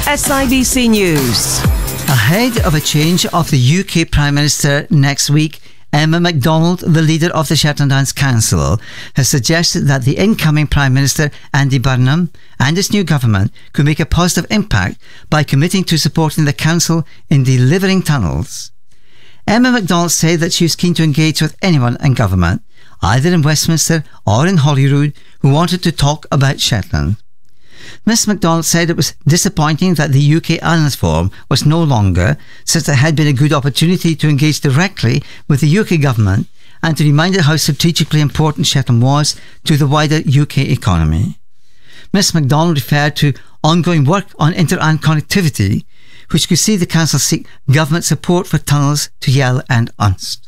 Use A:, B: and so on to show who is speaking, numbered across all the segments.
A: SIBC News.
B: Ahead of a change of the UK Prime Minister next week, Emma MacDonald, the leader of the Shetland Islands Council, has suggested that the incoming Prime Minister, Andy Burnham, and his new government could make a positive impact by committing to supporting the Council in delivering tunnels. Emma MacDonald said that she was keen to engage with anyone in government, either in Westminster or in Holyrood, who wanted to talk about Shetland. Miss MacDonald said it was disappointing that the UK Islands Forum was no longer, since it had been a good opportunity to engage directly with the UK government and to remind it how strategically important Shetland was to the wider UK economy. Miss MacDonald referred to ongoing work on inter-island connectivity, which could see the Council seek government support for tunnels to Yell and Unst.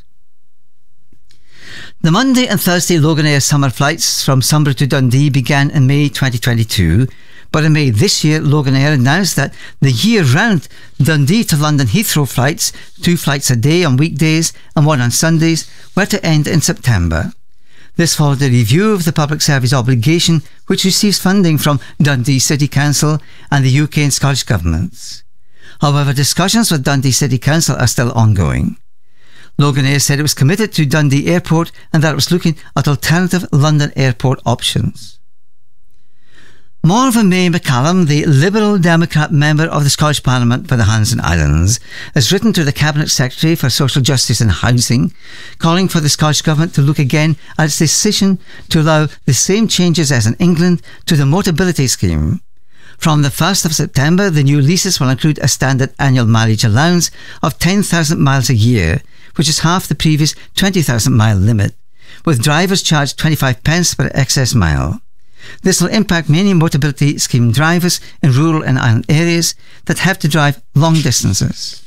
B: The Monday and Thursday Loganair summer flights from Sunbury to Dundee began in May 2022, but in May this year, Loganair announced that the year-round Dundee to London Heathrow flights, 2 flights a day on weekdays and 1 on Sundays, were to end in September. This followed a review of the public service obligation, which receives funding from Dundee City Council and the UK and Scottish governments. However, discussions with Dundee City Council are still ongoing. Loganair said it was committed to Dundee Airport and that it was looking at alternative London airport options. Morven May McCallum, the Liberal Democrat member of the Scottish Parliament for the Hanson Islands, has written to the Cabinet Secretary for Social Justice and Housing, calling for the Scottish Government to look again at its decision to allow the same changes as in England to the Motability Scheme. From the 1st of September, the new leases will include a standard annual mileage allowance of 10,000 miles a year, which is half the previous 20,000 mile limit, with drivers charged 25 pence per excess mile. This will impact many Motability Scheme drivers in rural and island areas that have to drive long distances.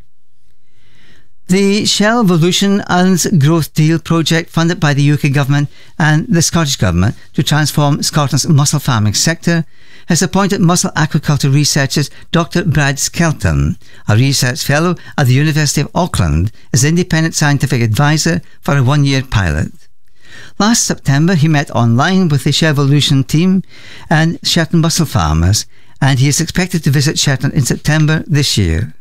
B: The Shell Volution Islands Growth Deal project, funded by the UK Government and the Scottish Government to transform Scotland's mussel farming sector, has appointed mussel aquaculture researcher Dr. Brad Skelton, a research fellow at the University of Auckland, as independent scientific advisor for a 1-year pilot. Last September, he met online with the Shell Volution team and Shetland mussel farmers, and he is expected to visit Shetland in September this year.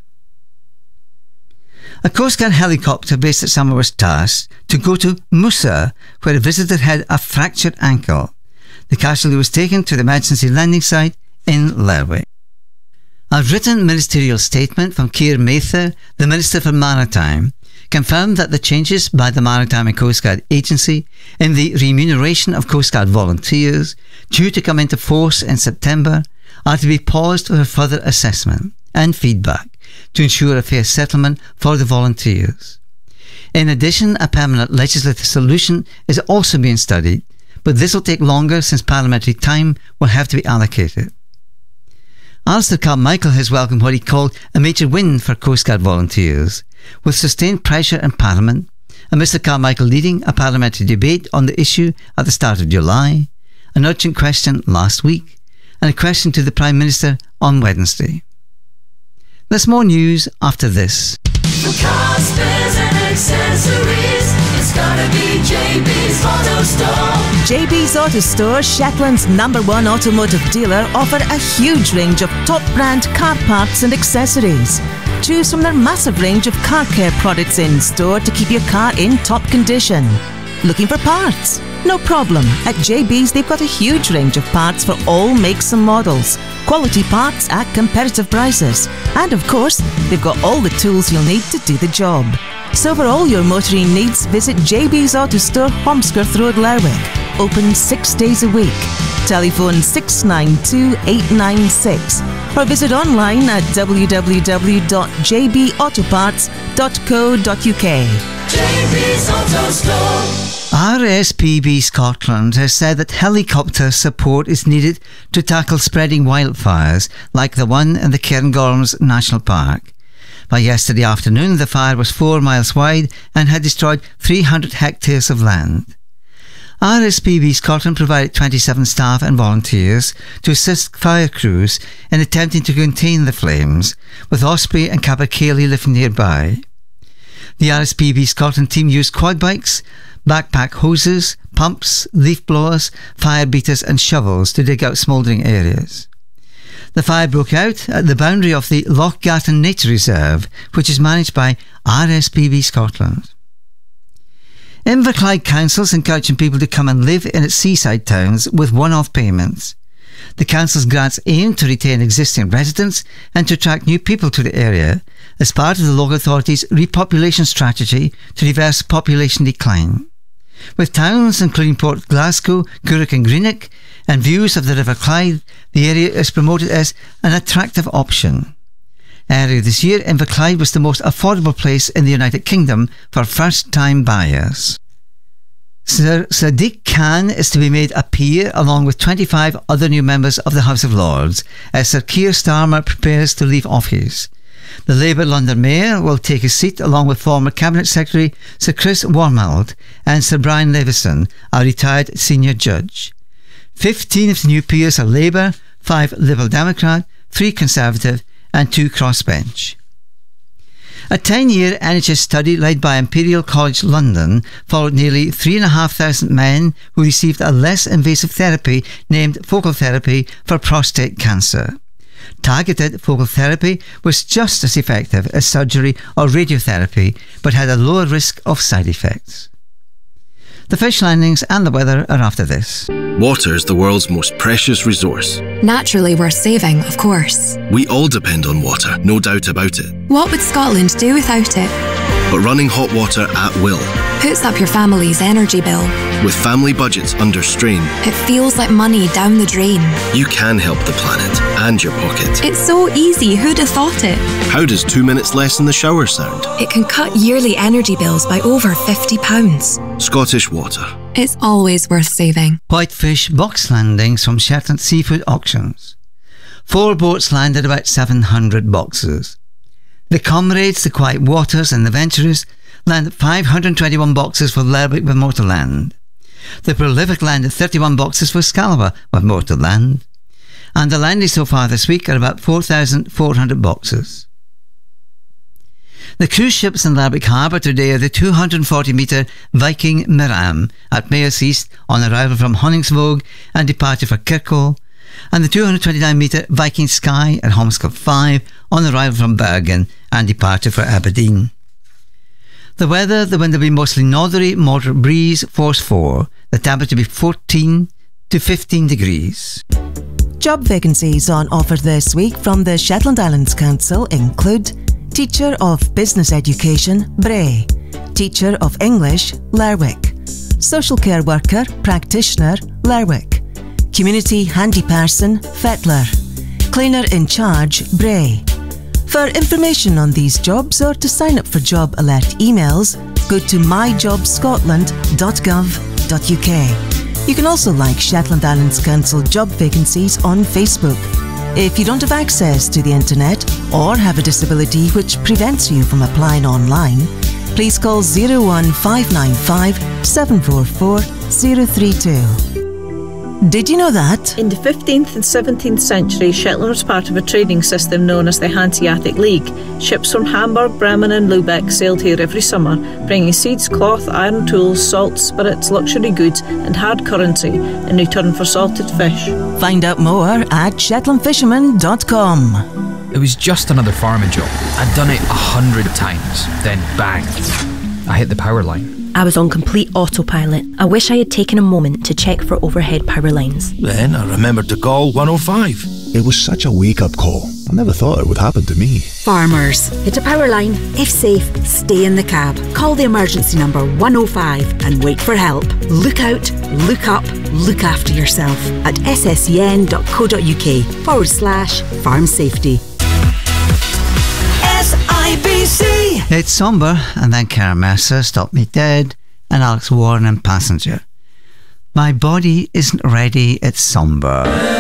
B: A Coast Guard helicopter based at Summer was tasked to go to Musa, where a visitor had a fractured ankle. The casualty was taken to the emergency landing site in Lerwick. A written ministerial statement from Keir Mather, the Minister for Maritime, confirmed that the changes by the Maritime and Coast Guard Agency in the remuneration of Coast Guard volunteers, due to come into force in September, are to be paused for further assessment and feedback to ensure a fair settlement for the volunteers. In addition, a permanent legislative solution is also being studied, but this will take longer since parliamentary time will have to be allocated. Alistair Carmichael has welcomed what he called a major win for Coast Guard volunteers, with sustained pressure in Parliament, and Mr Carmichael leading a parliamentary debate on the issue at the start of July, an urgent question last week, and a question to the Prime Minister on Wednesday. There's more news after this.
C: For cars, spares and accessories, it's gotta be JB's Auto Store.
A: JB's Auto Store, Shetland's #1 automotive dealer, offer a huge range of top brand car parts and accessories. Choose from their massive range of car care products in store to keep your car in top condition. Looking for parts? No problem. At JB's, they've got a huge range of parts for all makes and models. Quality parts at competitive prices. And of course, they've got all the tools you'll need to do the job. So for all your motoring needs, visit JB's Auto Store, Holmskirth Road, Lerwick. Open 6 days a week. Telephone 692 896 or visit online at www.jbautoparts.co.uk.
C: JB's Auto Store.
B: RSPB Scotland has said that helicopter support is needed to tackle spreading wildfires like the one in the Cairngorms National Park. By yesterday afternoon, the fire was 4 miles wide and had destroyed 300 hectares of land. RSPB Scotland provided 27 staff and volunteers to assist fire crews in attempting to contain the flames, with Osprey and Capercaillie living nearby. The RSPB Scotland team used quad bikes, backpack hoses, pumps, leaf blowers, fire beaters and shovels to dig out smouldering areas. The fire broke out at the boundary of the Lochgarten Nature Reserve, which is managed by RSPB Scotland. Inverclyde Council is encouraging people to come and live in its seaside towns with one-off payments. The council's grants aim to retain existing residents and to attract new people to the area as part of the local authority's repopulation strategy to reverse population decline. With towns including Port Glasgow, Gourock and Greenock and views of the River Clyde, the area is promoted as an attractive option. Earlier this year, Inverclyde was the most affordable place in the United Kingdom for first-time buyers. Sir Sadiq Khan is to be made a peer along with 25 other new members of the House of Lords as Sir Keir Starmer prepares to leave office. The Labour London Mayor will take his seat along with former Cabinet Secretary Sir Chris Wormald and Sir Brian Levison, a retired senior judge. 15 of the new peers are Labour, 5 Liberal Democrat, 3 Conservative and 2 crossbench. A 10-year NHS study led by Imperial College London followed nearly 3,500 men who received a less invasive therapy named focal therapy for prostate cancer. Targeted focal therapy was just as effective as surgery or radiotherapy, but had a lower risk of side effects. The fish landings and the weather are after this.
D: Water is the world's most precious resource.
E: Naturally worth saving, of course.
D: We all depend on water, no doubt about it.
E: What would Scotland do without it?
D: But running hot water at will
E: Puts up your family's energy bill.
D: with family budgets under strain,
E: It feels like money down the drain.
D: you can help the planet and your pocket.
E: It's so easy, who'd have thought it?
D: How does 2 minutes less in the shower sound?
E: It can cut yearly energy bills by over £50.
D: Scottish Water.
E: It's always worth saving.
B: Whitefish box landings from Shetland Seafood Auctions. 4 boats landed about 700 boxes. The Comrades, the Quiet Waters and the Venturers landed 521 boxes for Lerwick with Motorland. The Prolific landed 31 boxes for Scalva with Motorland. And the landings so far this week are about 4,400 boxes. The cruise ships in Lerwick Harbour today are the 240-metre Viking Miram at Mayors East on arrival from Honningsvåg and departure for Kirkwall, and the 229-metre Viking Sky at Holmescott 5 on arrival from Bergen and departure for Aberdeen. The weather, the wind will be mostly northerly, moderate breeze, force 4. The temperature will be 14 to 15 degrees.
A: Job vacancies on offer this week from the Shetland Islands Council include Teacher of Business Education, Bray; Teacher of English, Lerwick; Social Care Worker, Practitioner, Lerwick; Community Handy Person, Fettler; Cleaner in Charge, Bray. For information on these jobs or to sign up for job alert emails, go to myjobscotland.gov.uk. You can also like Shetland Islands Council job vacancies on Facebook. If you don't have access to the internet or have a disability which prevents you from applying online, please call 01595 744 032. Did you know that?
F: In the 15th and 17th century, Shetland was part of a trading system known as the Hanseatic League. Ships from Hamburg, Bremen and Lubeck sailed here every summer, bringing seeds, cloth, iron tools, salt, spirits, luxury goods and hard currency in return for salted fish.
A: Find out more at shetlandfisherman.com.
G: It was just another farming job. I'd done it 100 times. Then bang, I hit the power line.
H: I was on complete autopilot. I wish I had taken a moment to check for overhead power lines.
I: Then I remembered to call 105.
J: It was such a wake-up call. I never thought it would happen to me.
K: Farmers, hit a power line. If safe, stay in the cab. Call the emergency number 105 and wait for help. Look out, look up, look after yourself at sscn.co.uk/farm safety.
C: SIBC.
B: It's Somber, and then Karen Mercer, Stop Me Dead, and Alex Warren and Passenger. My body isn't ready, it's somber.